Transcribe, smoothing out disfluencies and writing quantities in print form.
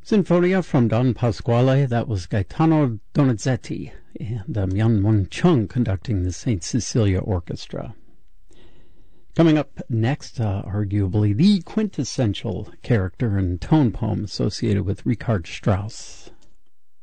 Sinfonia from Don Pasquale, that was Gaetano Donizetti, and Myung Moon Chung conducting the St. Cecilia Orchestra. Coming up next, arguably the quintessential character and tone poem associated with Richard Strauss.